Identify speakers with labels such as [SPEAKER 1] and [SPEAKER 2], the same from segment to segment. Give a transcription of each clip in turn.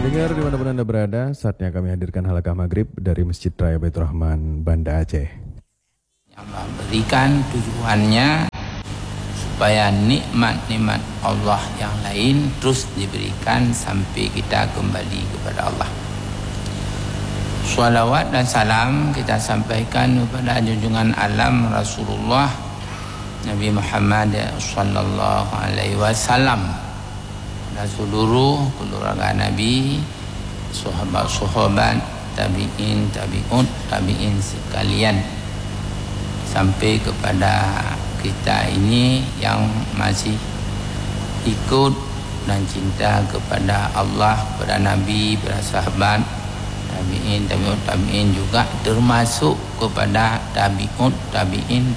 [SPEAKER 1] Pendengar dimanapun Anda berada, saatnya kami hadirkan halaqah maghrib dari Masjid Raya Baitur Rahman, Banda Aceh.
[SPEAKER 2] Yang memberikan tujuannya supaya nikmat-nikmat Allah yang lain terus diberikan sampai kita kembali kepada Allah. Salawat dan salam kita sampaikan kepada junjungan alam Rasulullah Nabi Muhammad sallallahu alaihi wasallam dan seluruh keluarga Nabi, sahabat-sahabat, tabi'in, tabi'in sekalian, sampai kepada kita ini yang masih ikut dan cinta kepada Allah, kepada Nabi, kepada sahabat, tabi'in juga termasuk kepada tabi'in.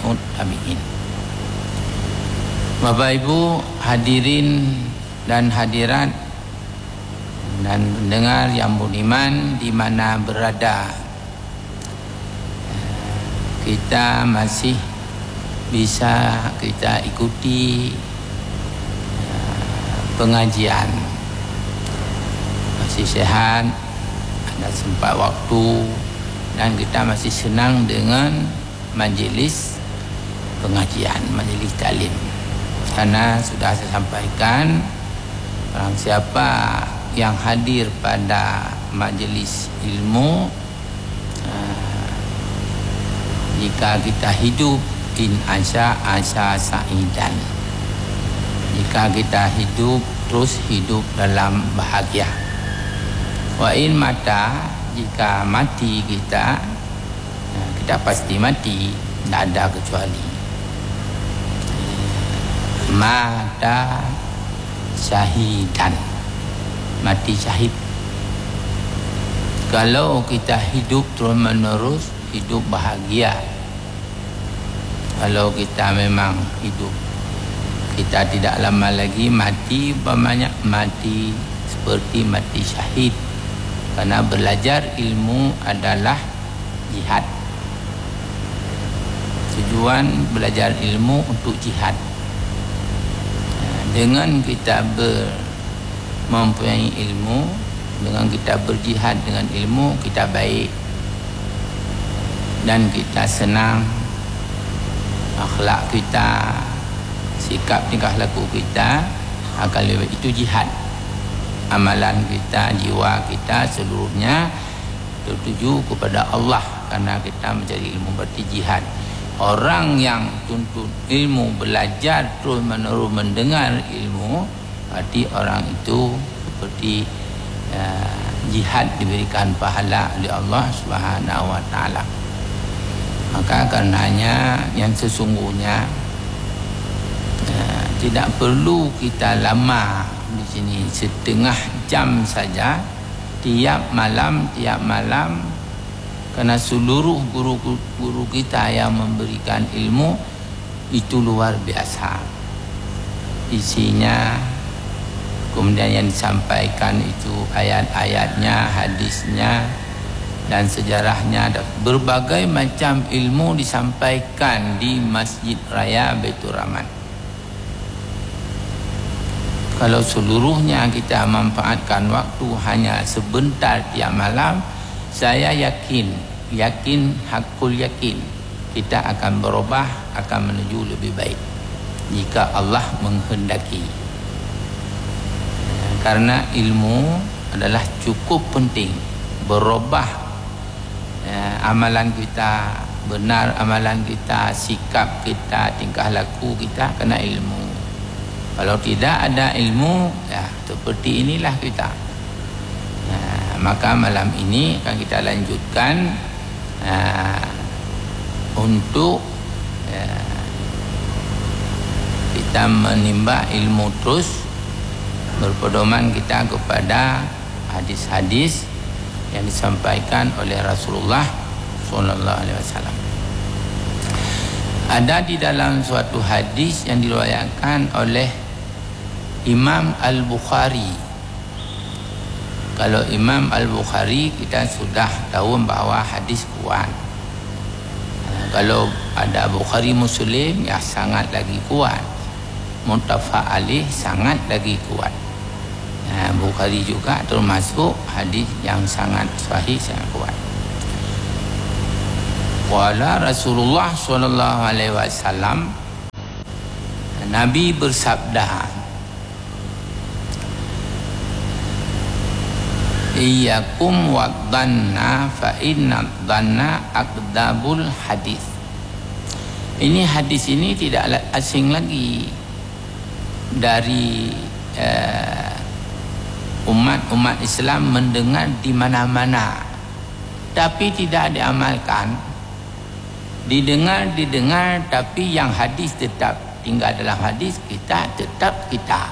[SPEAKER 2] Bapak Ibu hadirin dan hadirat dan pendengar yang budiman di mana berada, kita masih bisa kita ikuti pengajian, masih sehat, ada sempat waktu, dan kita masih senang dengan majlis pengajian, majlis taklim. Karena sudah saya sampaikan, barang siapa yang hadir pada majlis ilmu, jika kita hidup in asya sa'idan, jika kita hidup terus hidup dalam bahagia. Wa in mata, jika mati kita pasti mati, tidak ada kecuali. Mata syahidan, mati syahid. Kalau kita hidup terus menerus, hidup bahagia. Kalau kita memang hidup, kita tidak lama lagi mati, banyak mati seperti mati syahid. Karena belajar ilmu adalah jihad. Tujuan belajar ilmu untuk jihad. Dengan kita mempunyai ilmu, dengan kita berjihad dengan ilmu, kita baik dan kita senang. Akhlak kita, sikap tingkah laku kita akan lebih, itu jihad. Amalan kita, jiwa kita seluruhnya tertuju kepada Allah, karena kita mencari ilmu berarti jihad. Orang yang tuntut ilmu, belajar terus menerus mendengar ilmu, berarti orang itu seperti jihad, diberikan pahala oleh Allah Subhanahu wa taala. Maka karenanya yang sesungguhnya tidak perlu kita lama di sini, setengah jam saja tiap malam, karena seluruh guru-guru kita yang memberikan ilmu itu luar biasa isinya. Kemudian yang disampaikan itu ayat-ayatnya, hadisnya, dan sejarahnya. Berbagai macam ilmu disampaikan di Masjid Raya Baitur Rahman. Kalau seluruhnya kita manfaatkan waktu hanya sebentar tiap malam, saya yakin hakul yakin, kita akan berubah, akan menuju lebih baik jika Allah menghendaki. Karena ilmu adalah cukup penting. Berubah amalan kita, benar amalan kita, sikap kita, tingkah laku kita kena ilmu. Kalau tidak ada ilmu, ya seperti inilah kita. Maka malam ini akan kita lanjutkan untuk kita menimba ilmu terus, berpedoman kita kepada hadis-hadis yang disampaikan oleh Rasulullah sallallahu alaihi wasallam. Ada di dalam suatu hadis yang diriwayatkan oleh Imam Al-Bukhari. Kalau Imam Al-Bukhari kita sudah tahu bahawa hadis kuat. Kalau ada Bukhari Muslim, ya sangat lagi kuat. Muttafaq alaih, sangat lagi kuat. Bukhari juga termasuk hadis yang sangat sahih, sangat kuat. Qala Rasulullah sallallahu alaihi wasallam, Nabi bersabda, Iyyakum wadhanna fa inna dhanna akdabul hadis. Ini hadis ini tidak asing lagi dari umat Islam mendengar di mana-mana, tapi tidak diamalkan. Didengar tapi yang hadis tetap tinggal dalam hadis, kita tetap kita.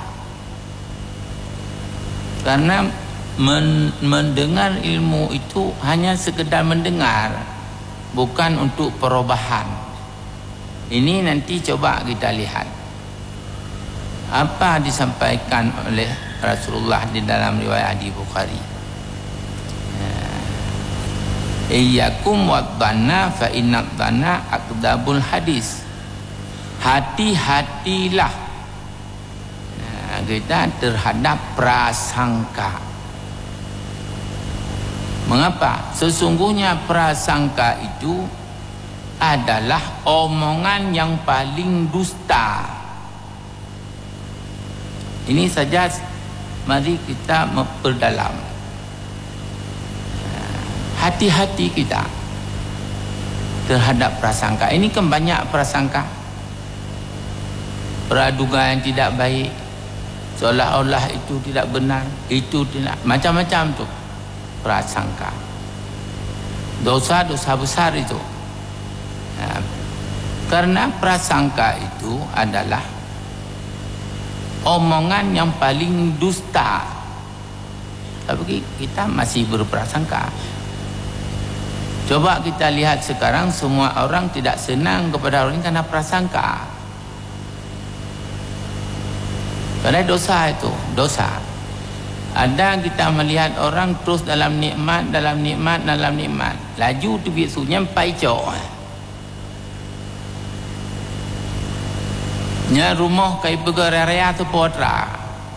[SPEAKER 2] Karena mendengar ilmu itu hanya sekedar mendengar, bukan untuk perubahan. Ini nanti coba kita lihat apa disampaikan oleh Rasulullah di dalam riwayat hadis Bukhari. Iyyakum wadhanna fa inna dhanna akdabul hadis. Hati-hatilah kita terhadap prasangka. Mengapa? Sesungguhnya prasangka itu adalah omongan yang paling dusta. Ini saja mari kita memperdalam. Hati-hati kita terhadap prasangka. Ini kan banyak prasangka. Praduga yang tidak baik, seolah-olah itu tidak benar, itu tidak, macam-macam tu prasangka. Dosa-dosa besar itu. Karena prasangka itu adalah omongan yang paling dusta. Tapi kita masih berprasangka. Coba kita lihat sekarang, semua orang tidak senang kepada orang ini karena prasangka. Karena dosa itu, dosa. Ada kita melihat orang terus dalam nikmat, laju tu biasanya paicok. Nya rumah kai bergerak tu potra.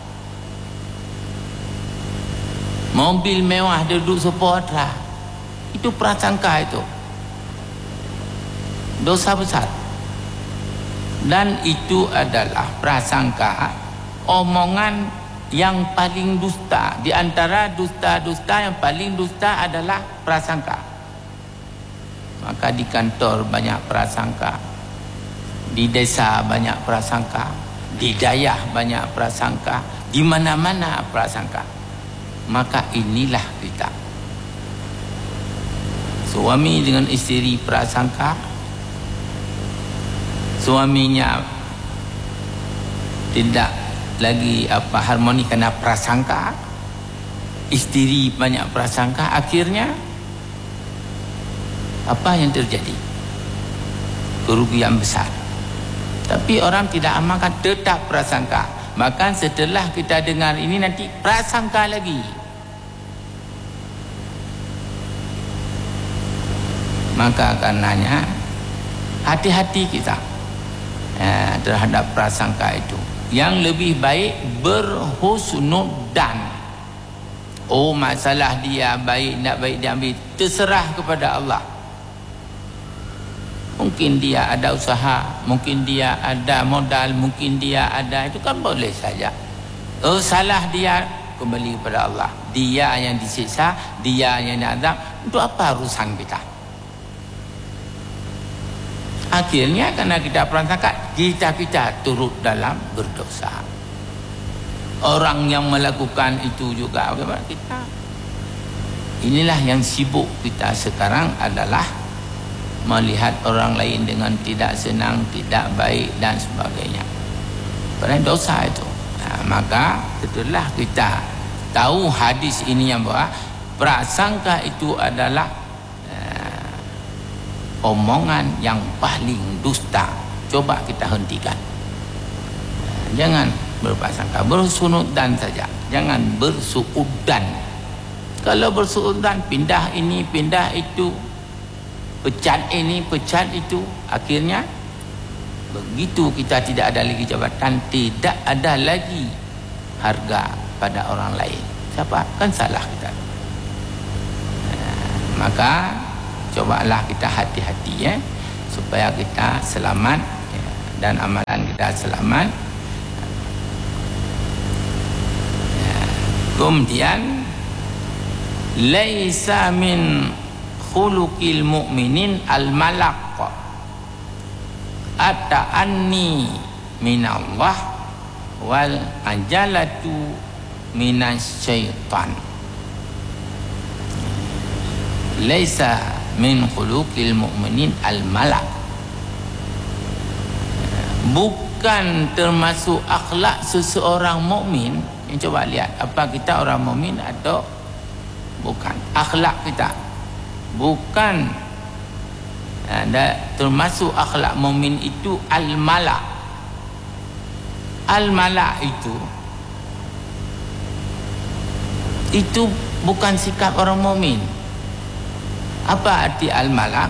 [SPEAKER 2] Mobil mewah duduk sepotra. Itu prasangka itu. Dosa besar. Dan itu adalah prasangka, omongan yang paling dusta. Di antara dusta-dusta yang paling dusta adalah prasangka. Maka di kantor banyak prasangka, di desa banyak prasangka, di daerah banyak prasangka, di mana-mana prasangka. Maka inilah kita. Suami dengan isteri prasangka, suaminya tidak lagi harmoni karena prasangka, isteri banyak prasangka, akhirnya apa yang terjadi? Kerugian besar. Tapi orang tidak amalkan, tetap prasangka. Bahkan setelah kita dengar ini nanti prasangka lagi. Maka karenanya hati-hati kita terhadap prasangka itu. Yang lebih baik berhusnudzan. Oh, masalah dia baik tak baik dia ambil, terserah kepada Allah. Mungkin dia ada usaha, mungkin dia ada modal, mungkin dia ada, itu kan boleh saja. Oh, salah dia, kembali kepada Allah. Dia yang disiksa, dia yang diazab, itu apa urusan kita? Akhirnya karena kita prasangka, kita turut dalam berdosa. Orang yang melakukan itu juga bagaimana kita? Inilah yang sibuk kita sekarang adalah melihat orang lain dengan tidak senang, tidak baik dan sebagainya. Kerana dosa itu. Maka setelah kita tahu hadis ini yang bahwa prasangka itu adalah omongan yang paling dusta, coba kita hentikan. Jangan berprasangka, bersunudan saja, jangan bersuudan. Kalau bersuudan, pindah ini, pindah itu, pecat ini, pecat itu, akhirnya begitu kita tidak ada lagi jabatan, tidak ada lagi harga, pada orang lain. Siapa? Kan salah kita. Maka cobalah kita hati-hati supaya kita selamat dan amalan kita selamat. Kemudian laisa min khuluqil mu'minin al-malaq at-ta'anni minallah wal ajalatu minasyaitan. Laisa min khuluqil mu'minin al-malaq, bukan termasuk akhlak seseorang mukmin. Yang coba lihat, apa kita orang mukmin atau bukan? Akhlak kita bukan termasuk akhlak mukmin itu al-mala. Al-mala itu bukan sikap orang mukmin. Apa arti al-mala?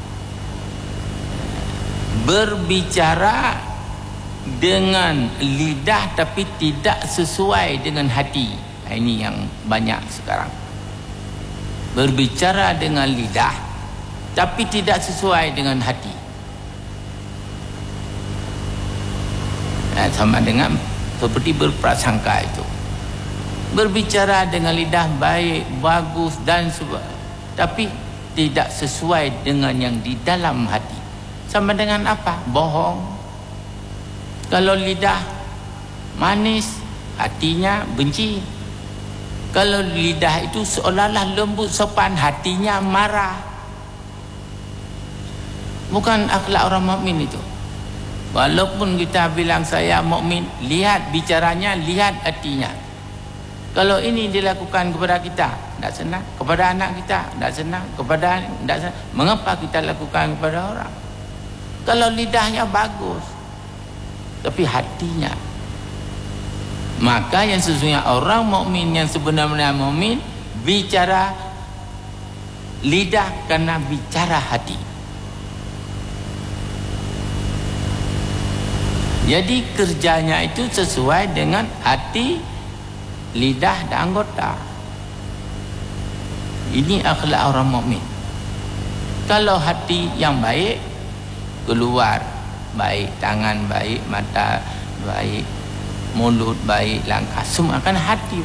[SPEAKER 2] Berbicara dengan lidah tapi tidak sesuai dengan hati. Ini yang banyak sekarang. Berbicara dengan lidah tapi tidak sesuai dengan hati. Sama dengan seperti berprasangka itu. Berbicara dengan lidah baik, bagus dan sebagainya, tapi tidak sesuai dengan yang di dalam hati. Sama dengan apa? Bohong. Kalau lidah manis, hatinya benci. Kalau lidah itu seolah-olah lembut sopan, hatinya marah. Bukan akhlak orang mukmin itu. Walaupun kita bilang saya mukmin, lihat bicaranya, lihat hatinya. Kalau ini dilakukan kepada kita, tidak senang. Kepada anak kita, tidak senang. Kepada tidak senang. Mengapa kita lakukan kepada orang? Kalau lidahnya bagus, tapi hatinya. Maka yang sesungguhnya orang mukmin yang sebenarnya mukmin bicara lidah karena bicara hati. Jadi kerjanya itu sesuai dengan hati, lidah dan anggota. Ini akhlak orang mukmin. Kalau hati yang baik, keluar baik, tangan baik, mata baik, mulut baik, langkah, semua akan hati.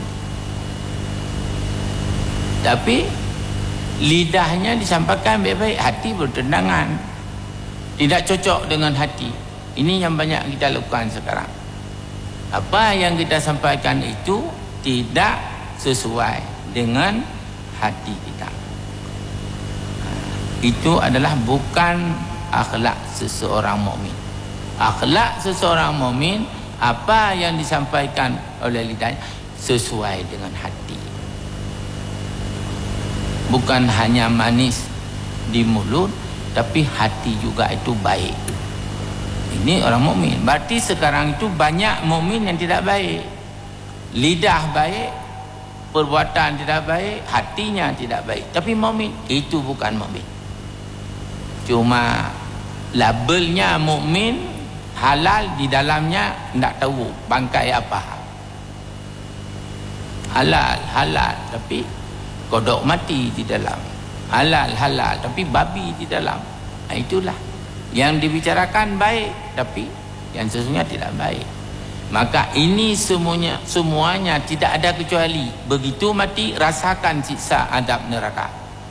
[SPEAKER 2] Tapi lidahnya disampaikan baik-baik, hati bertentangan, tidak cocok dengan hati. Ini yang banyak kita lakukan sekarang. Apa yang kita sampaikan itu tidak sesuai dengan hati kita. Itu adalah bukan akhlak seseorang mukmin. Akhlak seseorang mukmin, apa yang disampaikan oleh lidahnya sesuai dengan hati. Bukan hanya manis di mulut, tapi hati juga itu baik. Ini orang mukmin. Berarti sekarang itu banyak mukmin yang tidak baik. Lidah baik, perbuatan tidak baik, hatinya tidak baik. Tapi mukmin itu bukan mukmin. Cuma labelnya mukmin, halal di dalamnya tidak tahu bangkai apa. Halal, tapi kodok mati di dalam. Halal, tapi babi di dalam. Itulah. Yang dibicarakan baik, tapi yang sesungguhnya tidak baik. Maka ini semuanya tidak ada kecuali. Begitu mati, rasakan siksa azab neraka.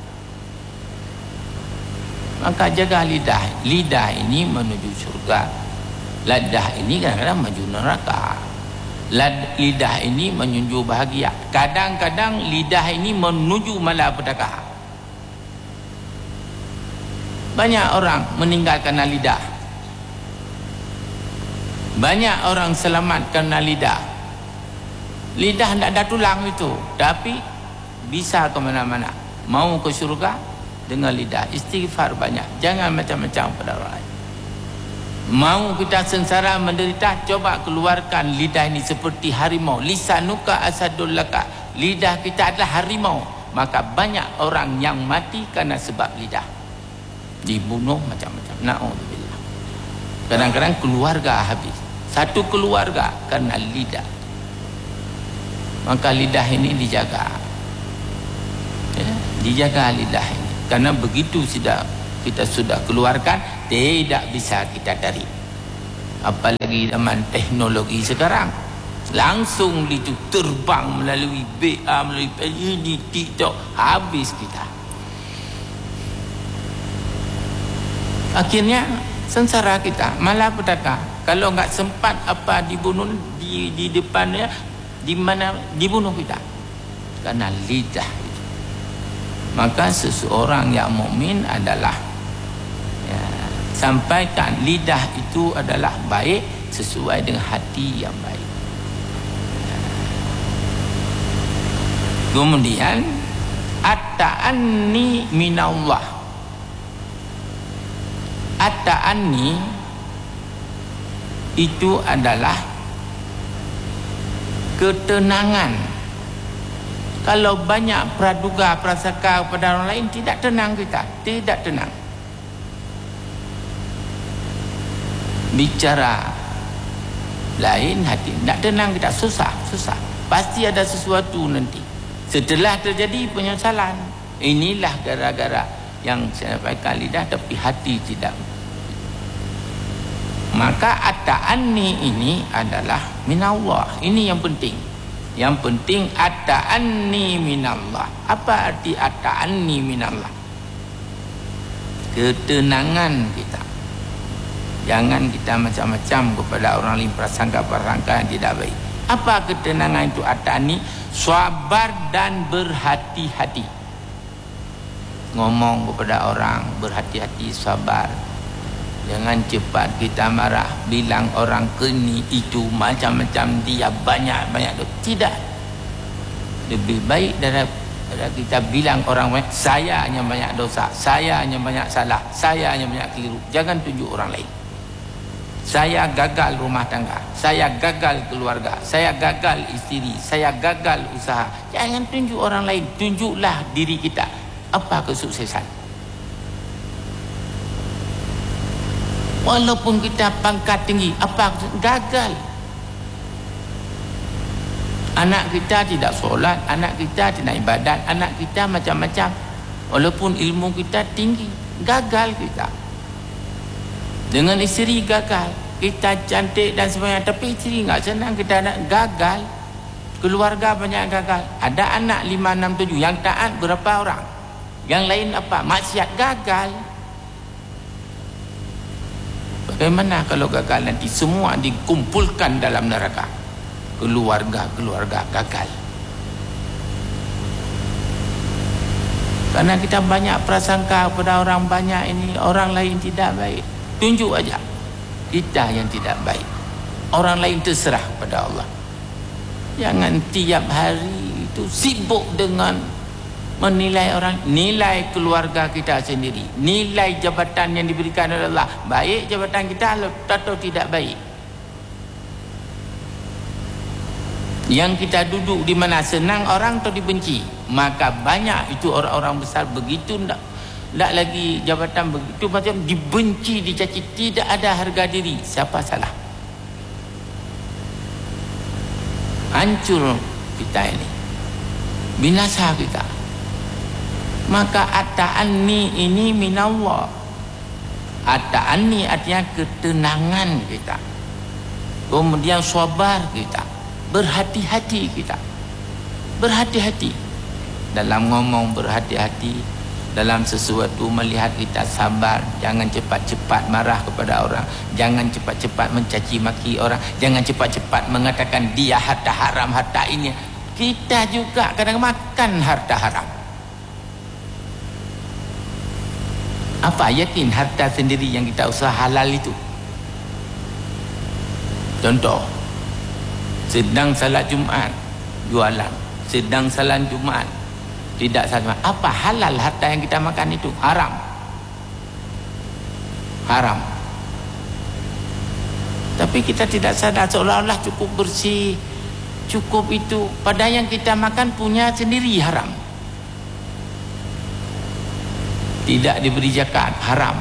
[SPEAKER 2] Maka jaga lidah. Lidah ini menuju surga. Lidah ini kadang-kadang menuju neraka. Lidah ini menuju bahagia. Kadang-kadang lidah ini menuju malapetaka. Banyak orang meninggal karena lidah. Banyak orang selamat karena lidah. Lidah tidak ada tulang itu, tapi bisa ke mana-mana. Mau ke syurga dengan lidah. Istighfar banyak. Jangan macam-macam pada orang lain. Mau kita sengsara menderita, coba keluarkan lidah ini seperti harimau. Lisanuka asadul laka. Lidah kita adalah harimau. Maka banyak orang yang mati karena sebab lidah. Dibunuh macam-macam. Na'udzubillah. Kadang-kadang keluarga habis. Satu keluarga karena lidah. Maka lidah ini dijaga, ya, dijaga lidah ini. Karena begitu kita sudah keluarkan, tidak bisa kita tarik. Apalagi zaman teknologi sekarang, langsung itu terbang melalui BA, melalui ini, TikTok, habis kita. Akhirnya sengsara kita, malapetaka. Kalau enggak sempat apa dibunuh di depannya, di mana dibunuh kita, karena lidah itu. Maka seseorang yang mukmin adalah, ya, sampaikan lidah itu adalah baik sesuai dengan hati yang baik. Kemudian at-ta'anni minallah. At-ta'anni itu adalah ketenangan. Kalau banyak praduga prasangka kepada orang lain, tidak tenang kita, tidak tenang. Bicara lain hati, tidak tenang kita, susah. Pasti ada sesuatu nanti. Setelah terjadi penyesalan. Inilah gara-gara yang saya sampaikan lidah tapi hati tidak. Maka at-ta'anni ini adalah minallah. Ini yang penting. Yang penting at-ta'anni minallah. Apa arti at-ta'anni minallah? Ketenangan kita. Jangan kita macam-macam kepada orang lain, prasangka-prasangka yang tidak baik. Apa ketenangan itu? At-ta'anni, sabar dan berhati-hati. Ngomong kepada orang, berhati-hati, sabar. Jangan cepat kita marah, bilang orang keni itu macam-macam, dia banyak-banyak. Tidak. Lebih baik daripada kita bilang orang lain, saya hanya banyak dosa, saya hanya banyak salah, saya hanya banyak keliru. Jangan tunjuk orang lain. Saya gagal rumah tangga, saya gagal keluarga, saya gagal isteri, saya gagal usaha. Jangan tunjuk orang lain, tunjuklah diri kita. Apa kesuksesan? Walaupun kita pangkat tinggi, apa gagal? Anak kita tidak solat, anak kita tidak ibadat, anak kita macam-macam. Walaupun ilmu kita tinggi, gagal kita. Dengan isteri gagal, kita cantik dan sebagainya, tapi isteri enggak senang, kita nak gagal. Keluarga banyak gagal. Ada anak 5, 6, 7, yang taat berapa orang? Yang lain apa? Maksiat, gagal. Bagaimana kalau gagal nanti semua dikumpulkan dalam neraka? Keluarga gagal. Karena kita banyak prasangka kepada orang banyak ini, orang lain tidak baik. Tunjuk aja kita yang tidak baik. Orang lain terserah pada Allah. Jangan tiap hari itu sibuk dengan menilai orang, nilai keluarga kita sendiri, nilai jabatan yang diberikan oleh Allah. Baik jabatan kita atau tidak baik. Yang kita duduk di mana, senang orang atau dibenci. Maka banyak itu orang-orang besar begitu, tidak lagi jabatan begitu, macam dibenci, dicaci, tidak ada harga diri. Siapa salah? Hancur kita ini, binasa kita. Maka at-ta'anni ini minallah. At-ta'anni artinya ketenangan kita. Kemudian sabar kita, berhati-hati kita. Berhati-hati dalam ngomong, berhati-hati dalam sesuatu, melihat kita sabar. Jangan cepat-cepat marah kepada orang, jangan cepat-cepat mencaci maki orang, jangan cepat-cepat mengatakan dia harta haram, harta ini. Kita juga kadang makan harta haram. Apa yakin harta sendiri yang kita usaha halal itu? Contoh, sedang salat Jumaat jualan, sedang salat Jumaat tidak salat. Apa halal harta yang kita makan itu? Haram. Haram. Tapi kita tidak sadar, seolah-olah cukup bersih, cukup itu. Padahal yang kita makan punya sendiri haram. Tidak diberi zakat, haram.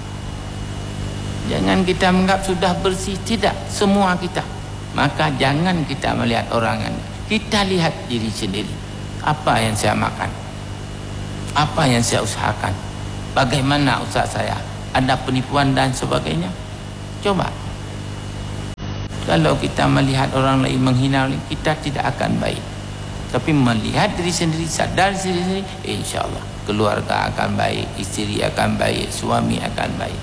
[SPEAKER 2] Jangan kita menganggap sudah bersih, tidak, semua kita. Maka jangan kita melihat orang yang Kita lihat diri sendiri. Apa yang saya makan? Apa yang saya usahakan? Bagaimana usaha saya? Ada penipuan dan sebagainya? Coba. Kalau kita melihat orang lain menghina, kita tidak akan baik. Tapi melihat diri sendiri, sadar diri sendiri, insya-Allah keluarga akan baik, isteri akan baik, suami akan baik.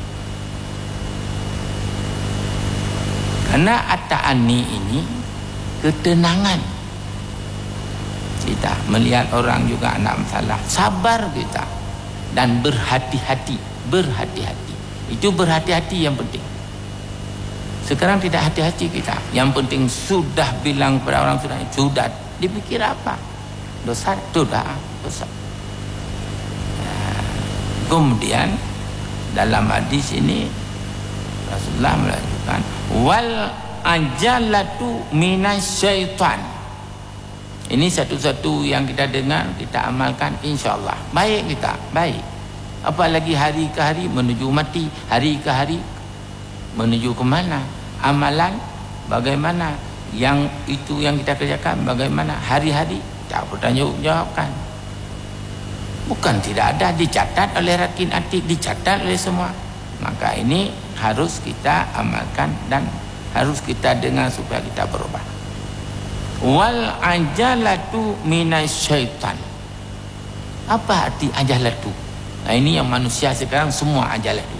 [SPEAKER 2] Karena at-ta'anni ini ketenangan. Kita melihat orang juga ada masalah, sabar kita dan berhati-hati, berhati-hati. Itu berhati-hati yang penting. Sekarang tidak hati-hati kita. Yang penting sudah bilang kepada orang sudah dipikir apa? Dosa, sudah dosa. Kemudian dalam hadis ini Rasulullah melanjutkan wal ajalatu minasyaitan. Ini satu-satu yang kita dengar, kita amalkan, insya-Allah baik kita, baik. Apalagi hari ke hari menuju mati, hari ke hari menuju ke mana? Amalan bagaimana? Yang itu yang kita kerjakan bagaimana? Hari-hari tak bertanggungjawabkan. Bukan tidak ada, dicatat oleh rakin atid, dicatat oleh semua. Maka ini harus kita amalkan dan harus kita dengar supaya kita berubah. Wal ajalatu minasyaitan. Apa arti ajalatu? Nah, ini yang manusia sekarang semua ajalatu.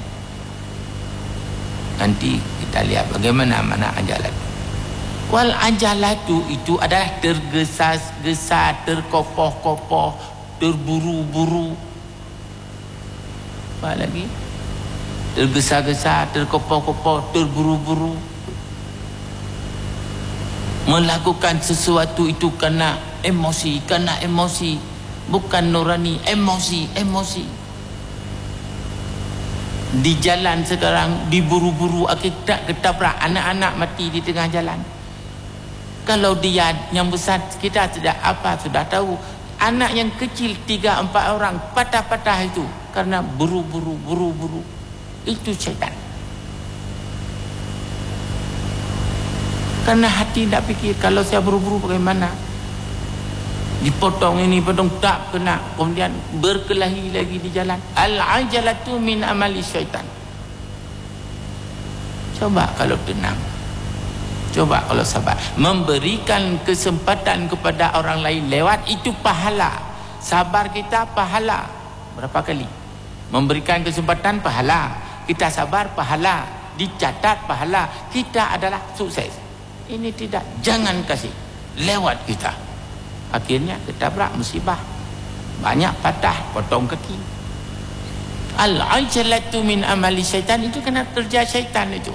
[SPEAKER 2] Nanti kita lihat bagaimana mana ajalatu. Wal ajalatu itu adalah tergesa-gesa, terkopoh-kopoh, terburu-buru. Apa lagi? Tergesa-gesa, terkopoh-kopoh, terburu-buru. Melakukan sesuatu itu kerana emosi, bukan nurani, emosi. Di jalan sekarang diburu-buru, akibat ketabrak, anak-anak mati di tengah jalan. Kalau dia yang besar, kita sudah tahu. Anak yang kecil 3-4 orang patah-patah itu karena buru-buru. Itu syaitan. Karena hati tak fikir, kalau saya buru-buru bagaimana? Dipotong ini, potong tak kena, kemudian berkelahi lagi di jalan. Al-ajalatu min amali syaitan. Coba kalau tenang, coba kalau sabar, memberikan kesempatan kepada orang lain lewat itu pahala. Sabar kita pahala. Berapa kali? Memberikan kesempatan pahala, kita sabar pahala, dicatat pahala, kita adalah sukses. Ini tidak, jangan kasih lewat kita. Akhirnya ketabrak musibah, banyak patah, potong kaki. Al-ajalatu min amali syaitan, itu kena kerja syaitan itu.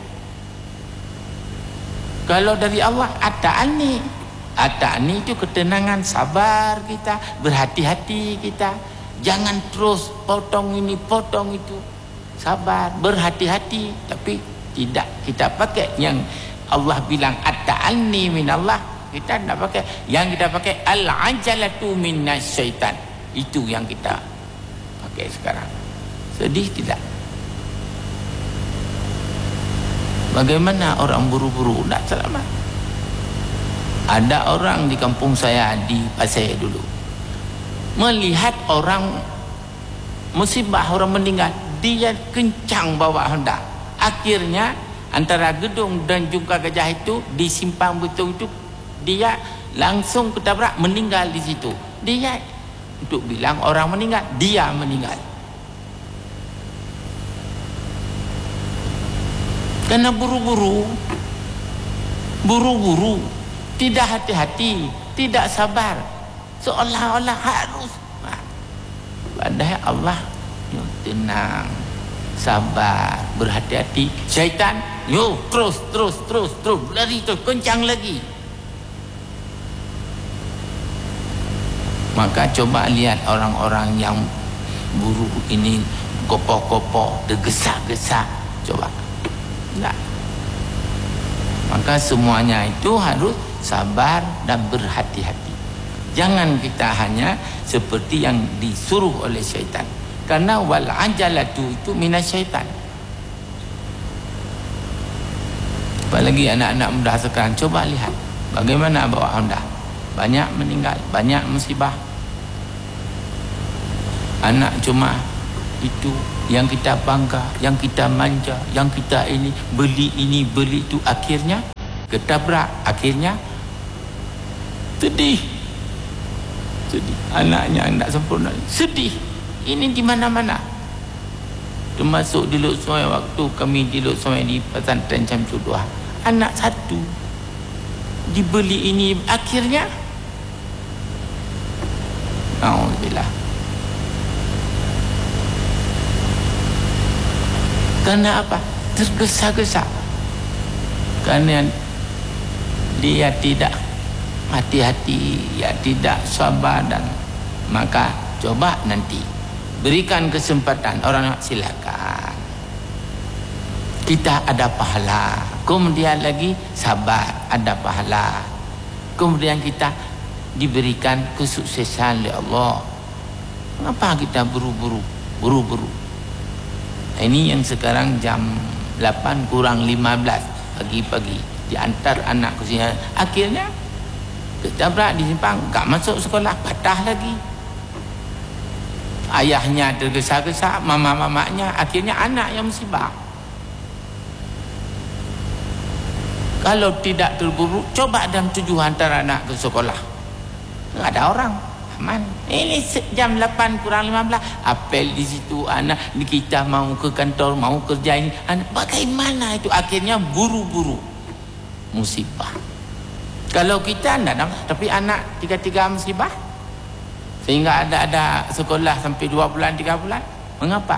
[SPEAKER 2] Kalau dari Allah, at-ta'anni itu ketenangan, sabar kita, berhati-hati kita. Jangan terus potong ini, potong itu. Sabar, berhati-hati, tapi tidak kita pakai yang Allah bilang at-ta'anni min Allah. Kita tidak pakai. Yang kita pakai al-ajalatu minasyaitan. Itu yang kita pakai sekarang. Sedih tidak? Bagaimana orang buru-buru nak selamat? Ada orang di kampung saya di Pasir dulu, melihat orang musibah, orang meninggal, dia kencang bawa Honda. Akhirnya antara gedung dan Jungkar Gajah itu di simpang betul itu, dia langsung ketabrak, meninggal di situ. Dia untuk bilang orang meninggal, dia meninggal. Karena buru-buru, tidak hati-hati, tidak sabar, seolah-olah harus. Padahal Allah tenang, sabar, berhati-hati. Syaitan, terus, lari terus, kencang lagi. Maka coba lihat orang-orang yang buru ini, kopoh-kopoh, tergesa-gesa. Coba. Nah. Maka semuanya itu harus sabar dan berhati-hati. Jangan kita hanya seperti yang disuruh oleh syaitan. Karena wal ajalatu itu minasyaitan. Apalagi anak-anak muda sekarang, coba lihat bagaimana bawa Honda. banyak meninggal, banyak musibah. Anak cuma itu yang kita bangga, yang kita manja, yang kita ini beli itu, akhirnya ketabrak, akhirnya sedih. Anaknya tidak sempurna, sedih. Ini di mana-mana, termasuk di Lok Sungai. Waktu kami di Lok Sungai di pesantren Syamsuddin, anak satu dibeli ini, akhirnya alhamdulillah. Karena apa? Tergesa-gesa. Karena dia tidak hati-hati, ya tidak sabar, dan maka coba nanti berikan kesempatan orang, silakan. Kita ada pahala. Kemudian lagi sabar, ada pahala. Kemudian kita diberikan kesuksesan oleh Allah. Kenapa kita buru-buru? Ini yang sekarang jam 8 kurang 15 pagi-pagi diantar anak ke sini. Akhirnya ketabrak di simpang, tak masuk sekolah, patah lagi. Ayahnya tergesa-gesa, mama-mamanya, akhirnya anak yang musibah. Kalau tidak terburu, coba jam 7 hantar anak ke sekolah. Tak ada orang, aman. Ini jam 8 kurang 15, apel di situ, anak kita mau ke kantor, mau kerja ini, anak bagaimana itu? Akhirnya buru-buru, musibah. Kalau kita tidak, tapi anak 3 musibah, sehingga ada sekolah sampai 2 bulan 3 bulan. Mengapa?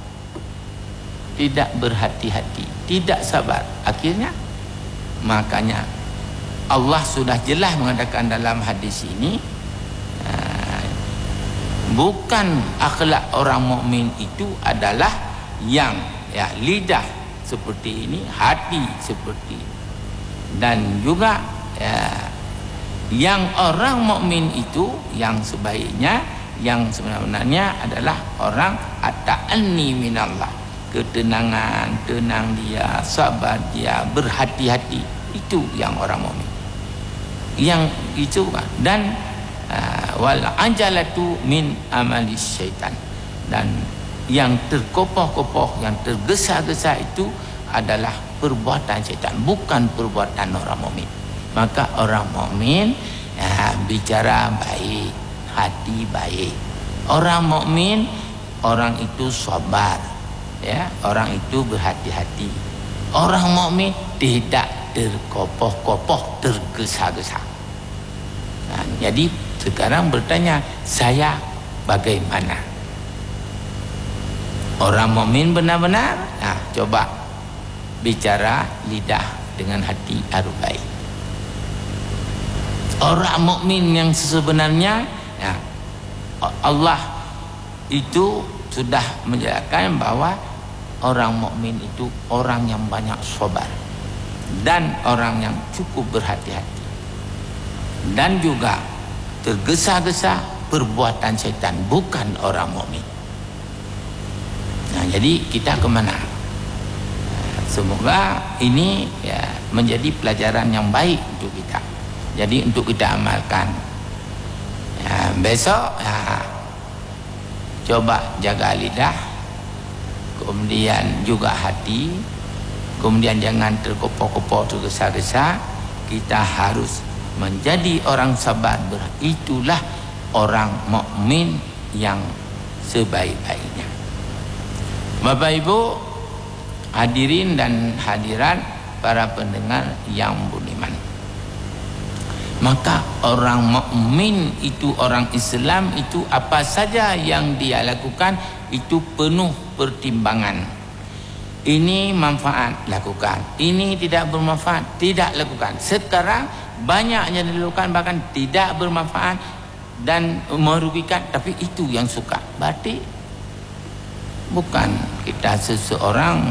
[SPEAKER 2] Tidak berhati-hati, tidak sabar. Akhirnya, makanya Allah sudah jelas mengatakan dalam hadis ini, bukan akhlak orang mukmin itu adalah yang lidah seperti ini, hati seperti ini. Dan juga yang orang mukmin itu yang sebaiknya, yang sebenarnya adalah orang at-ta'anni minallah, ketenangan, tenang dia, sabar dia, berhati-hati. Itu yang orang mukmin. Yang itu, dan wal ajalatu min amalis syaitan, dan yang terkopoh-kopoh, yang tergesa-gesa itu adalah perbuatan syaitan, bukan perbuatan orang mukmin. Maka orang mukmin bicara baik, hati baik. Orang mukmin, orang itu sabar, ya, orang itu berhati-hati. Orang mukmin tidak terkopoh-kopoh, tergesa-gesa. Jadi sekarang bertanya, saya bagaimana? Orang mukmin benar-benar, coba bicara lidah dengan hati harus baik. Orang mukmin yang sebenarnya, Allah itu sudah menjelaskan bahwa orang mukmin itu orang yang banyak sabar dan orang yang cukup berhati-hati, dan juga tergesa-gesa perbuatan syaitan, bukan orang mukmin. Jadi kita kemana? Semoga ini menjadi pelajaran yang baik untuk kita. Jadi untuk kita amalkan. Besok coba jaga lidah, kemudian juga hati, kemudian jangan terkopoh-kopoh, tergesa-gesa. Kita harus menjadi orang sabar. Itulah orang mukmin yang sebaik-baiknya. Bapak Ibu hadirin dan hadirat, para pendengar yang budiman, maka orang mukmin itu, orang Islam itu, apa saja yang dia lakukan itu penuh pertimbangan. Ini manfaat, lakukan. Ini tidak bermanfaat, tidak lakukan. Sekarang banyak yang dilakukan bahkan tidak bermanfaat dan merugikan, tapi itu yang suka. Berarti bukan kita seseorang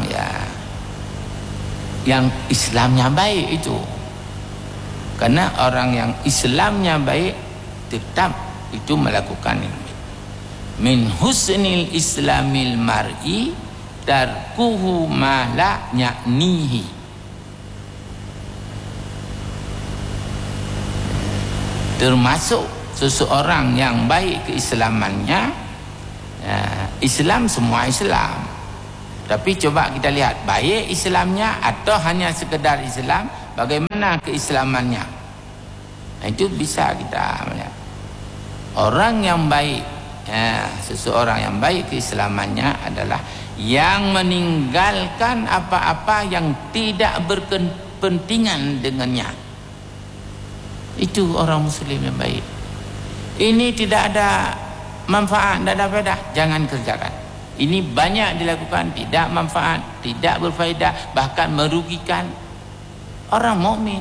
[SPEAKER 2] yang Islamnya baik itu. Karena orang yang Islamnya baik tetap itu melakukan ini. Min husnil islamil mar'i tarkuhu ma la ya'nihi. termasuk seseorang yang baik keislamannya. Islam semua Islam, tapi coba kita lihat baik Islamnya atau hanya sekedar Islam, bagaimana keislamannya. Itu bisa kita melihat. Orang yang baik, seseorang yang baik keislamannya adalah yang meninggalkan apa-apa yang tidak berkepentingan dengannya. Itu orang Muslim yang baik. Ini tidak ada manfaat, tidak ada faedah, jangan kerjakan. Ini banyak dilakukan, tidak manfaat, tidak berfaedah, bahkan merugikan orang mukmin.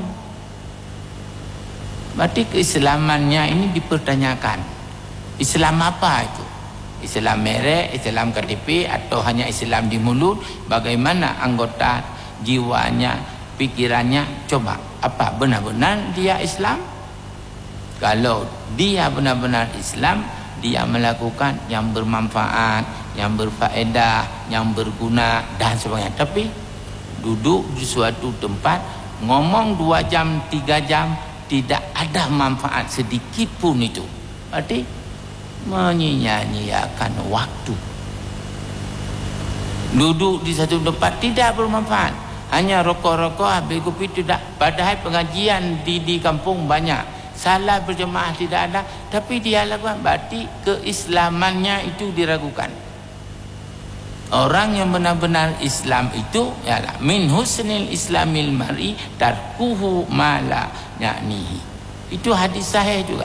[SPEAKER 2] Berarti keislamannya ini dipertanyakan. Islam apa itu? Islam merek, Islam KTP, atau hanya Islam di mulut? Bagaimana anggota jiwanya, pikirannya? Coba, apa benar-benar dia Islam? Kalau dia benar-benar Islam, dia melakukan yang bermanfaat, yang berfaedah, yang berguna dan sebagainya. Tapi duduk di suatu tempat, ngomong 2 jam, 3 jam, tidak ada manfaat sedikit pun itu. Berarti menyia-nyiakan waktu. Duduk di satu tempat tidak bermanfaat, hanya rokok-rokok, habis kopi, tidak. Padahal pengajian di kampung banyak, salat berjemaah tidak ada, tapi dia lakukan. Berarti keislamannya itu diragukan. Orang yang benar-benar Islam itu ialah min husnil islamil mar'i tarkuhu ma la ya'nihi. Itu hadis sahih juga.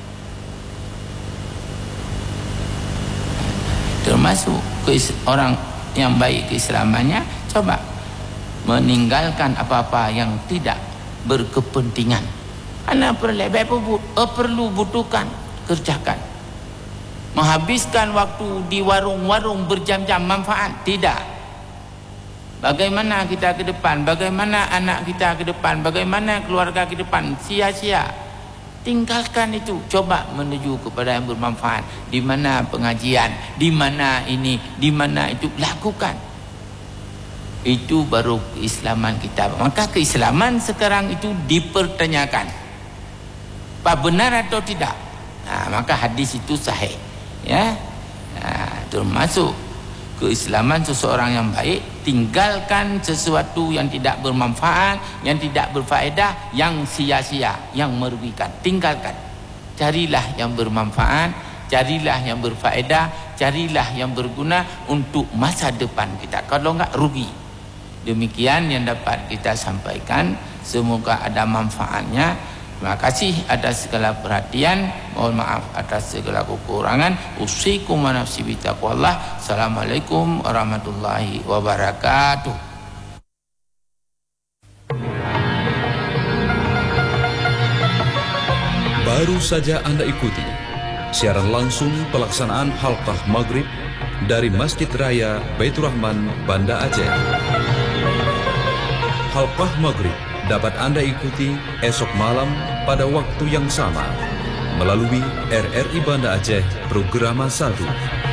[SPEAKER 2] Termasuk orang yang baik keislamannya, coba meninggalkan apa-apa yang tidak berkepentingan. Anak perlu butuhkan, kerjakan. Menghabiskan waktu di warung-warung berjam-jam, manfaat? Tidak. Bagaimana kita ke depan? Bagaimana anak kita ke depan? Bagaimana keluarga ke depan? Sia-sia. Tinggalkan itu. Coba menuju kepada yang bermanfaat. Di mana pengajian? Di mana ini? Di mana itu? Lakukan. Itu baru keislaman kita. Maka keislaman sekarang itu dipertanyakan. Apa benar atau tidak? Maka hadis itu sahih. Ya, termasuk keislaman seseorang yang baik, tinggalkan sesuatu yang tidak bermanfaat, yang tidak berfaedah, yang sia-sia, yang merugikan. Tinggalkan. Carilah yang bermanfaat, carilah yang berfaedah, carilah yang berguna untuk masa depan kita. Kalau enggak, rugi. Demikian yang dapat kita sampaikan. Semoga ada manfaatnya. Terima kasih atas segala perhatian. Mohon maaf atas segala kekurangan. Usikum wa nafsi bitaqwallah. Assalamualaikum warahmatullahi wabarakatuh.
[SPEAKER 3] Baru saja Anda ikuti siaran langsung pelaksanaan halqah maghrib dari Masjid Raya Baitur Rahman, Banda Aceh. Halqah maghrib dapat Anda ikuti esok malam pada waktu yang sama melalui RRI Banda Aceh Programa 1.